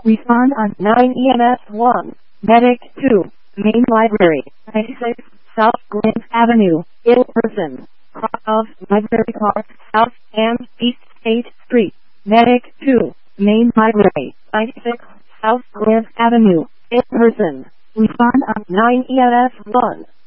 Respond on 9 EMS 1. Medic 2. Main Library, 96 South Glynn Avenue, ill person. Cross of Library Park, South and East State Street. Medic 2. Main Library, 96 South Glynn Avenue, ill person. Respond on 9 EMS 1.